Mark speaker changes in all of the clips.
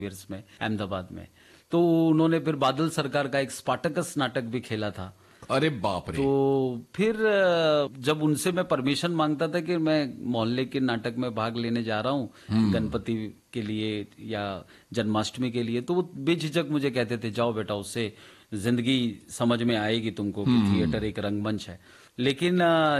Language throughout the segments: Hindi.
Speaker 1: ईयर्स में अहमदाबाद में। तो उन्होंने फिर बादल सरकार का एक स्पार्टकस नाटक भी खेला था।
Speaker 2: अरे बाप रे।
Speaker 1: तो फिर जब उनसे मैं परमिशन मांगता था कि मैं मोहल्ले के नाटक में भाग लेने जा रहा हूँ गणपति के लिए या जन्माष्टमी के लिए, तो वो बेझिझक मुझे कहते थे जाओ बेटा, उससे जिंदगी समझ में आएगी तुमको कि थिएटर एक रंगमंच है। लेकिन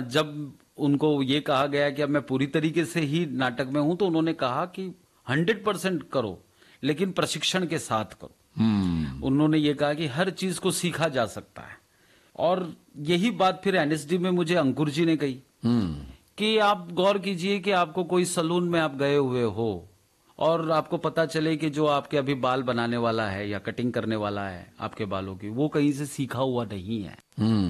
Speaker 1: जब उनको ये कहा गया कि अब मैं पूरी तरीके से ही नाटक में हूं, तो उन्होंने कहा कि 100% करो, लेकिन प्रशिक्षण के साथ करो। उन्होंने ये कहा कि हर चीज को सीखा जा सकता है। और यही बात फिर एनएसडी में मुझे अंकुर जी ने कही कि आप गौर कीजिए कि आपको कोई सलून में आप गए हुए हो और आपको पता चले कि जो आपके अभी बाल बनाने वाला है या कटिंग करने वाला है आपके बालों की, वो कहीं से सीखा हुआ नहीं है,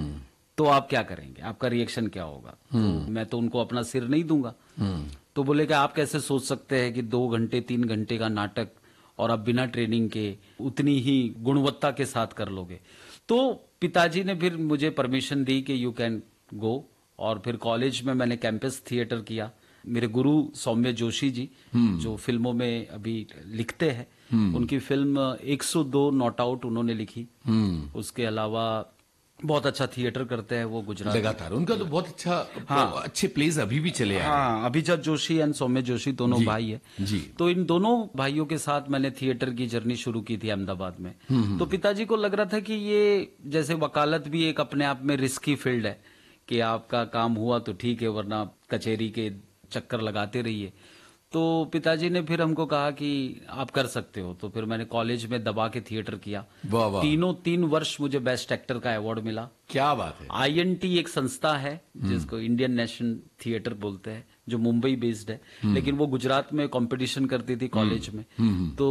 Speaker 1: तो आप क्या करेंगे, आपका रिएक्शन क्या होगा? तो मैं तो उनको अपना सिर नहीं दूंगा। तो बोले कि आप कैसे सोच सकते हैं कि 2 घंटे 3 घंटे का नाटक और आप बिना ट्रेनिंग के उतनी ही गुणवत्ता के साथ कर लोगे? तो पिताजी ने फिर मुझे परमिशन दी कि यू कैन गो। और फिर कॉलेज में मैंने कैंपस थिएटर किया। मेरे गुरु सौम्य जोशी जी, जो फिल्मों में अभी लिखते हैं, उनकी फिल्म 102 नॉट आउट उन्होंने लिखी। उसके अलावा बहुत अच्छा थिएटर करते हैं वो गुजरात
Speaker 2: लगातार उनका तो बहुत अच्छा। हाँ, अच्छे प्लेज अभी भी चले आ रहे हैं।
Speaker 1: हाँ, अभिजीत जोशी एंड सौम्य जोशी दोनों भाई है
Speaker 2: जी।
Speaker 1: तो इन दोनों भाइयों के साथ मैंने थिएटर की जर्नी शुरू की थी अहमदाबाद में। तो पिताजी को लग रहा था कि ये जैसे वकालत भी एक अपने आप में रिस्की फील्ड है कि आपका काम हुआ तो ठीक है, वरना कचहरी के चक्कर लगाते रहिए। तो पिताजी ने फिर हमको कहा कि आप कर सकते हो। तो फिर मैंने कॉलेज में दबा के थिएटर किया।
Speaker 2: वाह वाह।
Speaker 1: 3 वर्ष मुझे बेस्ट एक्टर का अवार्ड मिला।
Speaker 2: क्या बात है।
Speaker 1: आईएनटी एक संस्था है जिसको इंडियन नेशनल थिएटर बोलते हैं, जो मुंबई बेस्ड है, लेकिन वो गुजरात में कंपटीशन करती थी कॉलेज में। तो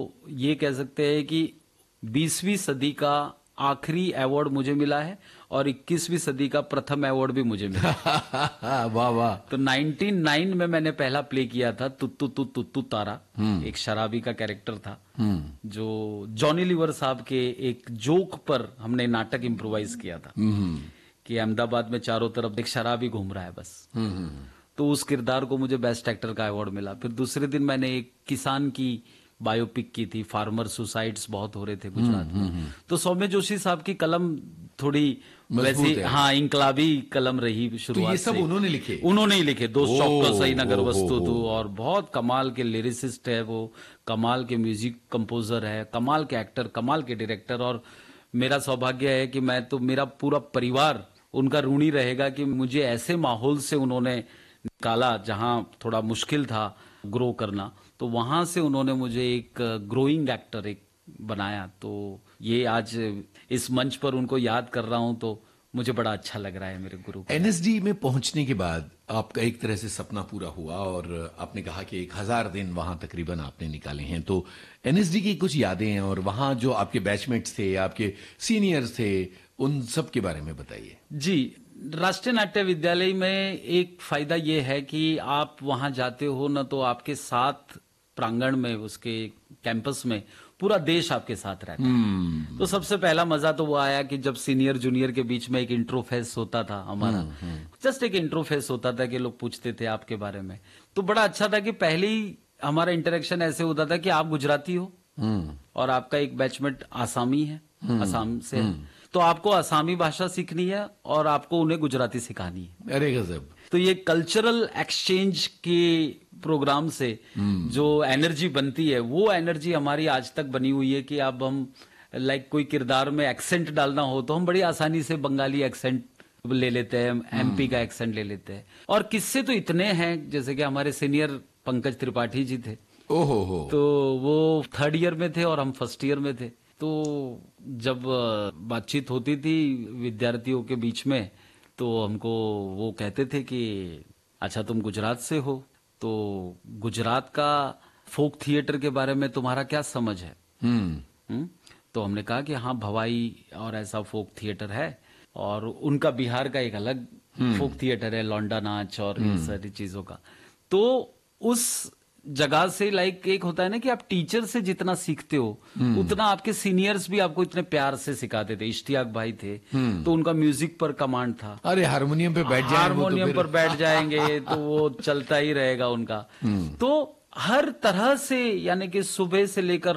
Speaker 1: ये कह सकते हैं कि 20वीं सदी का आखिरी अवार्ड मुझे मिला है और 21वीं सदी का प्रथम अवार्ड भी मुझे मिला।
Speaker 2: वाह वाह।
Speaker 1: तो 99 में मैंने पहला प्ले किया था तुत्तू तू तुत्तू तारा। एक शराबी का कैरेक्टर था जो जॉनी लीवर साहब के एक जोक पर हमने नाटक इम्प्रोवाइज किया था कि अहमदाबाद में चारों तरफ एक शराबी घूम रहा है बस। तो उस किरदार को मुझे बेस्ट एक्टर का अवार्ड मिला। फिर दूसरे दिन मैंने एक किसान की बायोपिक की थी, फार्मर सुसाइड्स बहुत हो रहे थे गुजरात में। तो सौम्य जोशी साहब की कलम थोड़ी वैसी, हाँ, इंकलाबी कलम रही शुरुआत
Speaker 2: तो ये सब
Speaker 1: से।
Speaker 2: उन्होंने लिखे?
Speaker 1: उन्होंने ही लिखे। 2 चौक्कस सही नगर वस्तु तू, और बहुत कमाल के लिरिसिस्ट है वो, कमाल के म्यूजिक कंपोजर है, कमाल के एक्टर, कमाल के डायरेक्टर। और मेरा सौभाग्य है कि मैं तो, मेरा पूरा परिवार उनका ऋणी रहेगा कि मुझे ऐसे माहौल से उन्होंने निकाला जहां थोड़ा मुश्किल था ग्रो करना, तो वहां से उन्होंने मुझे एक ग्रोइंग एक्टर एक बनाया। तो ये आज इस मंच पर उनको याद कर रहा हूं तो मुझे बड़ा अच्छा लग रहा है मेरे गुरु को।
Speaker 2: एनएसडी में पहुंचने के बाद आपका एक तरह से सपना पूरा हुआ और आपने कहा कि 1000 दिन वहां तकरीबन आपने निकाले हैं। तो एनएसडी की कुछ यादें हैं और वहां जो आपके बैचमेट्स थे, आपके सीनियर्स थे, उन सब के बारे में बताइए।
Speaker 1: जी, राष्ट्रीय नाट्य विद्यालय में एक फायदा ये है कि आप वहां जाते हो ना, तो आपके साथ प्रांगण में, उसके कैंपस में पूरा देश आपके साथ रहता है। तो सबसे पहला मजा तो वो आया कि जब सीनियर जूनियर के बीच में एक इंट्रोफेस होता था हमारा, जस्ट एक इंट्रोफेस होता था कि लोग पूछते थे आपके बारे में। तो बड़ा अच्छा था कि पहले ही हमारा इंटरेक्शन ऐसे होता था कि आप गुजराती हो और आपका एक बैचमेट आसामी है, असम से है, तो आपको आसामी भाषा सीखनी है और आपको उन्हें गुजराती सिखानी है।
Speaker 2: अरे गजब।
Speaker 1: तो ये कल्चरल एक्सचेंज के प्रोग्राम से जो एनर्जी बनती है, वो एनर्जी हमारी आज तक बनी हुई है कि अब हम कोई किरदार में एक्सेंट डालना हो तो हम बड़ी आसानी से बंगाली एक्सेंट ले लेते हैं, एमपी का एक्सेंट ले लेते हैं। और किस्से तो इतने हैं, जैसे कि हमारे सीनियर पंकज त्रिपाठी जी थे।
Speaker 2: ओहो।
Speaker 1: तो वो 3rd ईयर में थे और हम 1st ईयर में थे। तो जब बातचीत होती थी विद्यार्थियों के बीच में, तो हमको वो कहते थे कि अच्छा तुम गुजरात से हो, तो गुजरात का फोक थिएटर के बारे में तुम्हारा क्या समझ है? तो हमने कहा कि हाँ, भवाई और ऐसा फोक थिएटर है, और उनका बिहार का एक अलग फोक थिएटर है, लौंडा नाच और इन सारी चीजों का। तो उस जगह से एक होता है ना कि आप टीचर से जितना सीखते हो उतना आपके सीनियर्स भी आपको इतने प्यार से सिखाते थे। इश्तियाक भाई थे तो उनका म्यूजिक पर कमांड था।
Speaker 2: अरे हारमोनियम पे बैठ जाएंगे,
Speaker 1: हारमोनियम पर बैठ जाएंगे तो वो चलता ही रहेगा उनका। तो हर तरह से, यानी कि सुबह से लेकर